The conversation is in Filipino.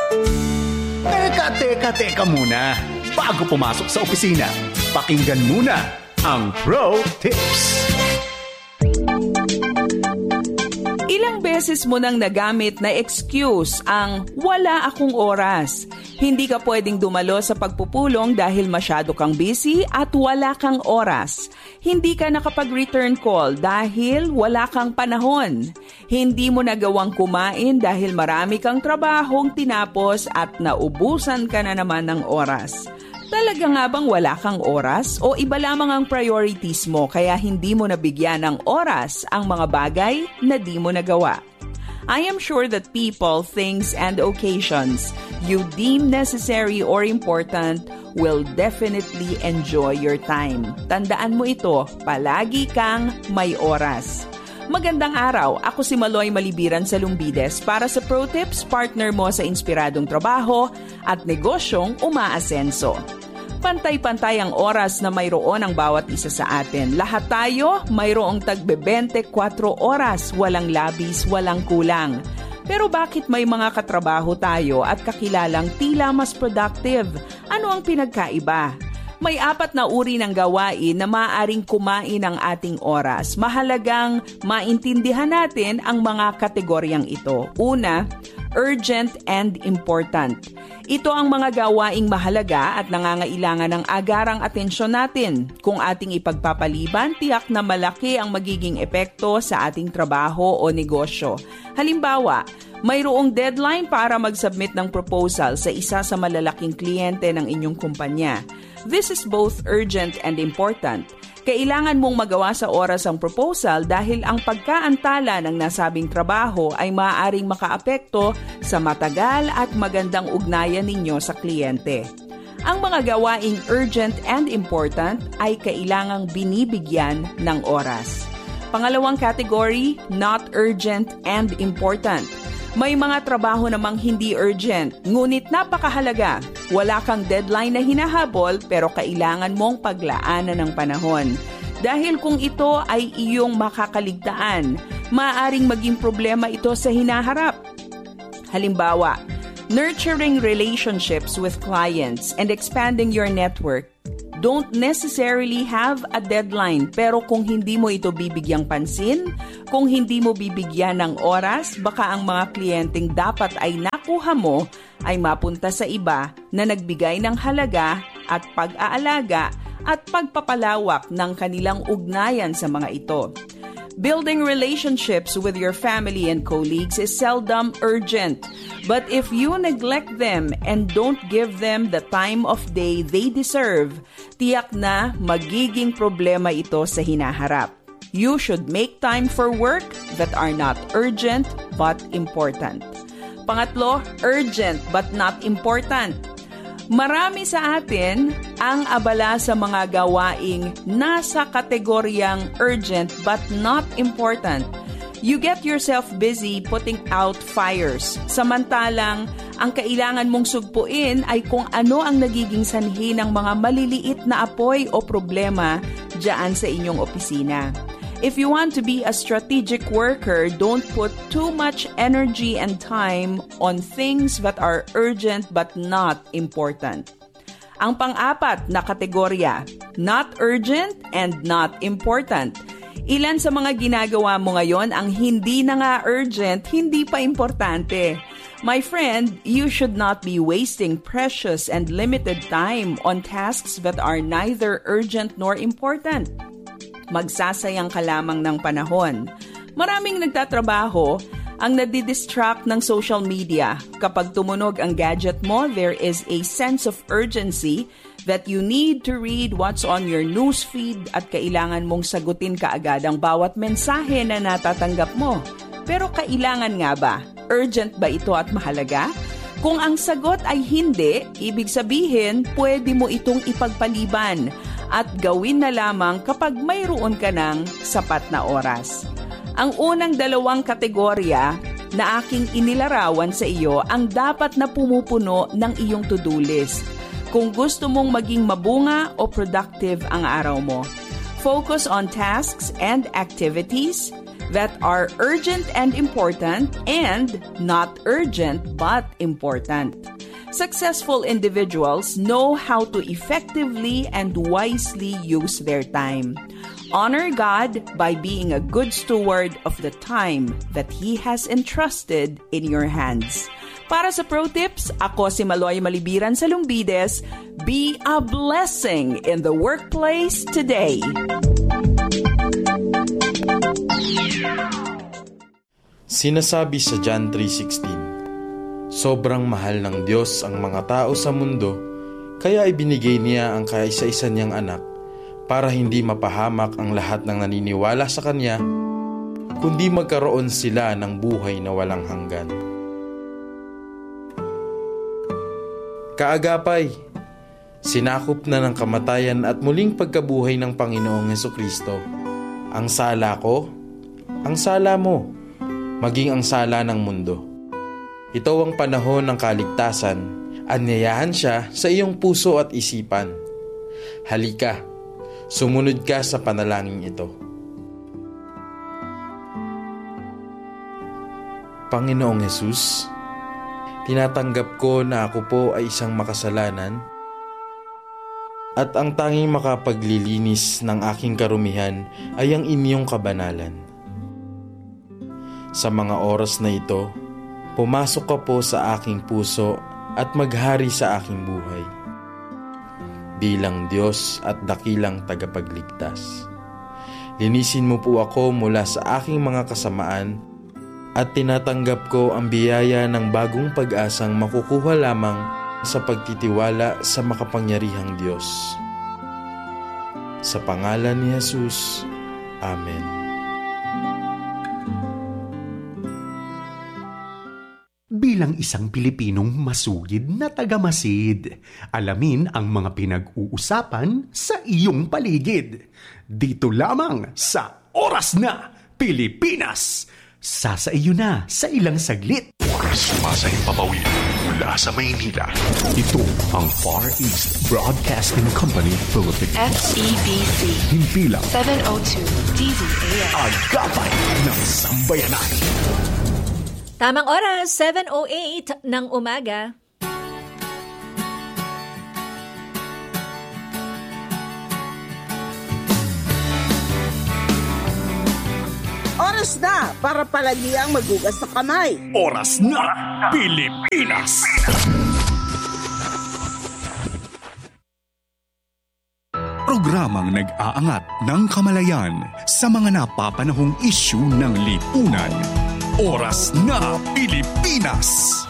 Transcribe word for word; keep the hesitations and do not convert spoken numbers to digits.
Teka, teka, teka muna. Bago pumasok sa opisina, pakinggan muna ang Pro Tips. Ilang beses mo nang nagamit na excuse ang wala akong oras. Hindi ka pwedeng dumalo sa pagpupulong dahil masyado kang busy at wala kang oras. Hindi ka nakapag-return call dahil wala kang panahon. Hindi mo nagawang kumain dahil marami kang trabahong tinapos at naubusan ka na naman ng oras. Talaga nga bang wala kang oras o iba lamang ang priorities mo kaya hindi mo nabigyan ng oras ang mga bagay na di mo nagawa? I am sure that people, things, and occasions you deem necessary or important will definitely enjoy your time. Tandaan mo ito, palagi kang may oras. Magandang araw, ako si Maloy Malibiran sa Lumbides para sa Pro Tips, partner mo sa inspiradong trabaho at negosyong umaasenso. Pantay-pantay ang oras na mayroon ang bawat isa sa atin. Lahat tayo mayroong tagbe twenty-four oras, walang labis, walang kulang. Pero bakit may mga katrabaho tayo at kakilalang tila mas productive? Ano ang pinagkaiba? May apat na uri ng gawain na maaaring kumain ang ating oras. Mahalagang maintindihan natin ang mga kategoryang ito. Una, urgent and important. Ito ang mga gawaing mahalaga at nangangailangan ng agarang atensyon natin. Kung ating ipagpapaliban, tiyak na malaki ang magiging epekto sa ating trabaho o negosyo. Halimbawa, mayroong deadline para mag-submit ng proposal sa isa sa malalaking kliyente ng inyong kumpanya. This is both urgent and important. Kailangan mong magawa sa oras ang proposal dahil ang pagkaantala ng nasabing trabaho ay maaaring makaapekto sa matagal at magandang ugnayan ninyo sa kliyente. Ang mga gawaing urgent and important ay kailangang binibigyan ng oras. Pangalawang category, not urgent and important. May mga trabaho namang hindi urgent, ngunit napakahalaga. Wala kang deadline na hinahabol pero kailangan mong paglaanan ng panahon. Dahil kung ito ay iyong makakaligtaan, maaaring maging problema ito sa hinaharap. Halimbawa, nurturing relationships with clients and expanding your network don't necessarily have a deadline, pero kung hindi mo ito bibigyang pansin, kung hindi mo bibigyan ng oras, baka ang mga kliyenteng dapat ay nakuha mo ay mapunta sa iba na nagbigay ng halaga at pag-aalaga at pagpapalawak ng kanilang ugnayan sa mga ito. Building relationships with your family and colleagues is seldom urgent. But if you neglect them and don't give them the time of day they deserve, tiyak na magiging problema ito sa hinaharap. You should make time for work that are not urgent but important. Pangatlo, urgent but not important. Marami sa atin ang abala sa mga gawaing nasa kategoryang urgent but not important. You get yourself busy putting out fires. Samantalang, ang kailangan mong sugpuin ay kung ano ang nagiging sanhi ng mga maliliit na apoy o problema diyan sa inyong opisina. If you want to be a strategic worker, don't put too much energy and time on things that are urgent but not important. Ang pang-apat na kategorya, not urgent and not important. Ilan sa mga ginagawa mo ngayon ang hindi na nga urgent, hindi pa importante. My friend, you should not be wasting precious and limited time on tasks that are neither urgent nor important. Magsasayang ka lamang ng panahon. Maraming nagtatrabaho ang nadidistract ng social media. Kapag tumunog ang gadget mo, there is a sense of urgency that you need to read what's on your newsfeed at kailangan mong sagutin kaagad ang bawat mensahe na natatanggap mo. Pero kailangan nga ba? Urgent ba ito at mahalaga? Kung ang sagot ay hindi, ibig sabihin, pwede mo itong ipagpaliban at gawin na lamang kapag mayroon ka ng sapat na oras. Ang unang dalawang kategorya na aking inilarawan sa iyo ang dapat na pumupuno ng iyong to-do list. Kung gusto mong maging mabunga o productive ang araw mo, focus on tasks and activities that are urgent and important and not urgent but important. Successful individuals know how to effectively and wisely use their time. Honor God by being a good steward of the time that He has entrusted in your hands. Para sa Pro Tips, ako si Maloy Malibiran sa Lumbides. Be a blessing in the workplace today. Sinasabi sa John three sixteen, sobrang mahal ng Diyos ang mga tao sa mundo, kaya ibinigay niya ang kaisa-isa niyang anak para hindi mapahamak ang lahat ng naniniwala sa Kanya, kundi magkaroon sila ng buhay na walang hanggan. Kaagapay, sinakop na ng kamatayan at muling pagkabuhay ng Panginoong Hesukristo. Ang sala ko, ang sala mo, maging ang sala ng mundo. Ito ang panahon ng kaligtasan. Anyayahan siya sa iyong puso at isipan. Halika, sumunod ka sa panalangin ito. Panginoong Hesus, tinatanggap ko na ako po ay isang makasalanan at ang tanging makapaglilinis ng aking karumihan ay ang inyong kabanalan. Sa mga oras na ito, pumasok ka po sa aking puso at maghari sa aking buhay. Bilang Diyos at dakilang tagapagligtas. Linisin mo po ako mula sa aking mga kasamaan at tinatanggap ko ang biyaya ng bagong pag-asang makukuha lamang sa pagtitiwala sa makapangyarihang Diyos. Sa pangalan ni Jesus, Amen. Bilang isang Pilipinong masugid na tagamasid, alamin ang mga pinag-uusapan sa iyong paligid. Dito lamang sa Oras na Pilipinas. Sasa iyo na sa ilang saglit. Sumasayang papawid mula sa Maynila. Ito ang Far East Broadcasting Company Philippines. F E B C. Himpilang seven oh two D Z A M. Agapay ng Sambayanan. Tamang oras, seven oh eight ng umaga. Oras na para palagiang magugas ng kamay. Oras na Pilipinas! Programang nag-aangat ng kamalayan sa mga napapanahong isyu ng lipunan. Oras na Pilipinas!